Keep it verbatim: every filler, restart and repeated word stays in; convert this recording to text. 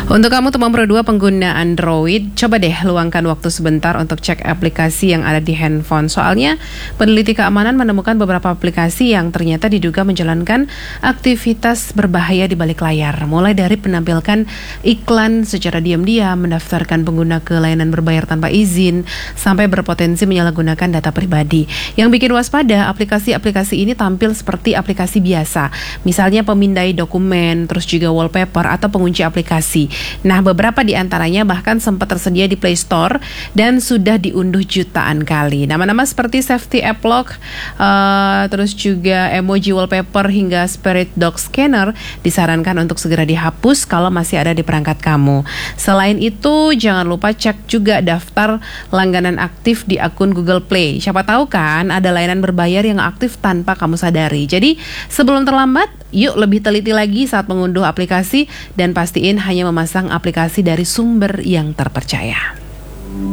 Untuk kamu teman Pro dua pengguna Android, coba deh luangkan waktu sebentar untuk cek aplikasi yang ada di handphone. Soalnya peneliti keamanan menemukan beberapa aplikasi yang ternyata diduga menjalankan aktivitas berbahaya di balik layar. Mulai dari menampilkan iklan secara diam-diam, mendaftarkan pengguna ke layanan berbayar tanpa izin, sampai berpotensi menyalahgunakan data pribadi. Yang bikin waspada, aplikasi-aplikasi ini tampil seperti aplikasi biasa. Misalnya pemindai dokumen, terus juga wallpaper atau pengunci aplikasi. Nah, beberapa di antaranya bahkan sempat tersedia di Play Store dan sudah diunduh jutaan kali. Nama-nama seperti Safety App Lock, uh, terus juga emoji wallpaper hingga Spirit Dog Scanner disarankan untuk segera dihapus kalau masih ada di perangkat kamu. Selain itu, jangan lupa cek juga daftar langganan aktif di akun Google Play. Siapa tahu kan ada layanan berbayar yang aktif tanpa kamu sadari. Jadi, sebelum terlambat, yuk lebih teliti lagi saat mengunduh aplikasi dan pastiin hanya memasang aplikasi dari sumber yang terpercaya.